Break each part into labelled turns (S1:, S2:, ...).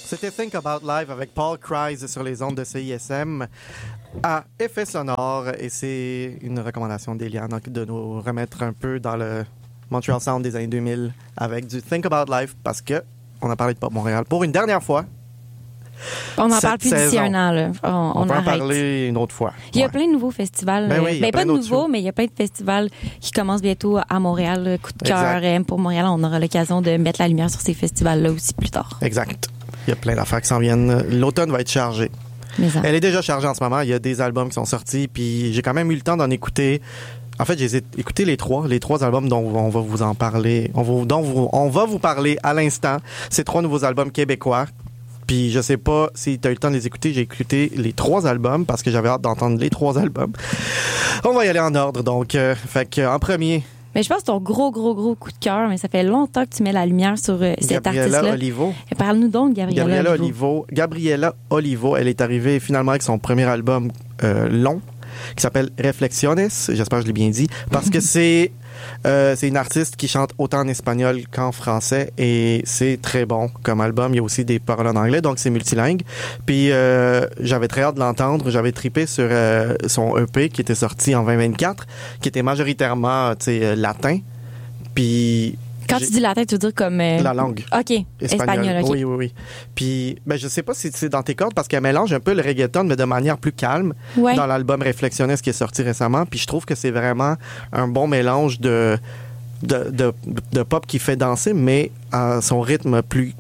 S1: C'était Think About Live avec Paul Cries sur les ondes de CISM à effet sonore. Et c'est une recommandation d'Eliane de nous remettre un peu dans le Montreal Sound des années 2000 avec du Think About Life parce que on a parlé de Pop Montréal pour une dernière fois.
S2: On n'en parle plus d'ici un an. Là.
S1: On peut
S2: arrête.
S1: en parler une autre fois.
S2: Il y a plein de nouveaux festivals.
S1: Ben oui,
S2: pas de nouveaux, mais il y a plein de festivals qui commencent bientôt à Montréal. Coup de cœur, M pour Montréal. On aura l'occasion de mettre la lumière sur ces festivals-là aussi plus tard.
S1: Exact. Il y a plein d'affaires qui s'en viennent. L'automne va être chargé. Elle est déjà chargée en ce moment. Il y a des albums qui sont sortis, puis j'ai quand même eu le temps d'en écouter. En fait, j'ai écouté les trois albums dont on va vous en parler. On va vous parler à l'instant. C'est 3 nouveaux albums québécois. Puis je sais pas si tu as eu le temps de les écouter. J'ai écouté les 3 albums parce que j'avais hâte d'entendre les 3 albums. On va y aller en ordre. Donc, en premier...
S2: Mais je pense que ton gros coup de cœur, mais ça fait longtemps que tu mets la lumière sur cet artiste-là.
S1: Gabriela Olivo.
S2: Parle-nous donc, Gabriela
S1: Olivo. Gabriela Olivo, elle est arrivée finalement avec son premier album long qui s'appelle Reflexiones. J'espère que je l'ai bien dit. Parce que c'est une artiste qui chante autant en espagnol qu'en français et c'est très bon comme album. Il y a aussi des paroles en anglais, donc c'est multilingue. Puis j'avais très hâte de l'entendre. J'avais trippé sur son EP qui était sorti en 2024, qui était majoritairement latin. Puis...
S2: Quand tu dis latin, tu veux dire comme...
S1: La langue.
S2: OK. Espagnol, OK.
S1: Oui. Puis, je sais pas si c'est dans tes cordes parce qu'elle mélange un peu le reggaeton, mais de manière plus calme dans l'album Reflexiones qui est sorti récemment. Puis, je trouve que c'est vraiment un bon mélange de pop qui fait danser, mais à son rythme plus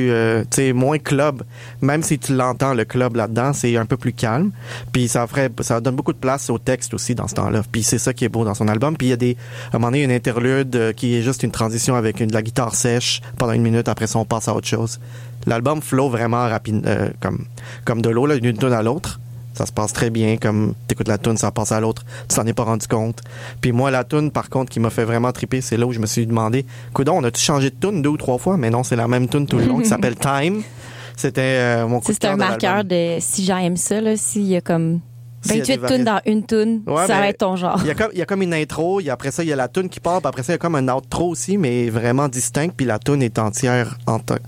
S1: moins club. Même si tu l'entends, le club là-dedans, c'est un peu plus calme. Puis ça donne beaucoup de place au texte aussi dans ce temps-là. Puis c'est ça qui est beau dans son album. Puis il y a à un moment donné, une interlude qui est juste une transition avec de la guitare sèche pendant 1 minute. Après ça, on passe à autre chose. L'album flow vraiment rapide, comme de l'eau, là, d'une tune à l'autre. Ça se passe très bien, comme t'écoutes la toune, ça passe à l'autre, tu t'en es pas rendu compte. Puis moi, la toune, par contre, qui m'a fait vraiment triper, c'est là où je me suis demandé, coudonc, on a-tu changé de toune 2 ou 3 fois? Mais non, c'est la même toune tout le long, qui s'appelle Time. C'était mon coup de cœur.
S2: C'est un marqueur de si j'aime ça, là, s'il y a comme 28 tunes dans une toune, ça va être ton genre.
S1: Il y a comme une intro, après ça, il y a la toune qui part, puis après ça, il y a comme un outro aussi, mais vraiment distinct, puis la toune est entière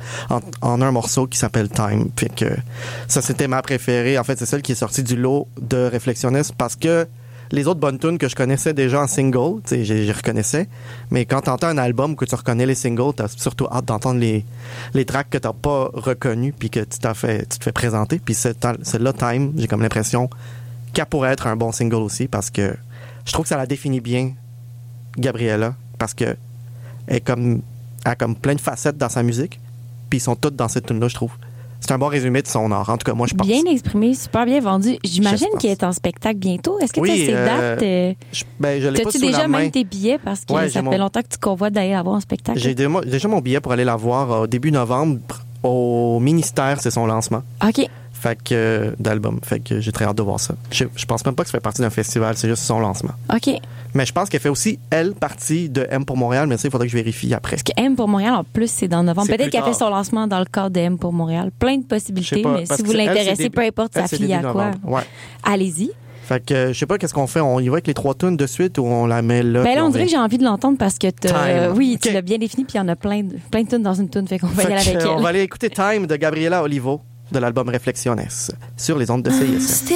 S1: en un morceau qui s'appelle Time. Puis que ça, c'était ma préférée. En fait, c'est celle qui est sortie du lot de Reflexiones parce que les autres bonnes tunes que je connaissais déjà en single, tu sais, j'y reconnaissais, mais quand t'entends un album que tu reconnais les singles, t'as surtout hâte d'entendre les tracks que t'as pas reconnus puis que tu te fais présenter. Puis celle-là, Time, j'ai comme l'impression qu'elle pourrait être un bon single aussi parce que je trouve que ça la définit bien, Gabriela, parce que elle a comme plein de facettes dans sa musique, puis ils sont toutes dans cette tune-là, je trouve. C'est un bon résumé de son art. En tout cas, moi, je pense.
S2: Bien exprimé, super bien vendu. J'imagine qu'il est en spectacle bientôt. Est-ce que tu as ces dates?
S1: Je l'ai pas sous
S2: déjà
S1: la main.
S2: même tes billets? Parce que ça fait longtemps que tu convoites d'aller la voir en spectacle.
S1: J'ai déjà mon billet pour aller la voir au début novembre au ministère, c'est son lancement.
S2: OK.
S1: D'album. Fait que j'ai très hâte de voir ça. Je pense même pas que ça fait partie d'un festival, c'est juste son lancement.
S2: OK.
S1: Mais je pense qu'elle fait aussi, elle, partie de M pour Montréal, mais ça, il faudrait que je vérifie après.
S2: Parce que M pour Montréal, en plus, c'est dans novembre. Peut-être qu'elle fait son lancement dans le cadre de M pour Montréal. Plein de possibilités, mais si vous l'intéressez, peu importe ça fille à quoi, allez-y.
S1: Fait que je sais pas qu'est-ce qu'on fait. On y va avec les 3 tunes de suite ou on la met là?
S2: Ben là, on dirait que j'ai envie de l'entendre parce que tu l'as bien défini, puis il y en a plein de tunes dans une tune, fait qu'on va y aller avec elle.
S1: On va aller écouter Time de Gabriela Olivo de l'album Reflexiones sur les ondes de CISM.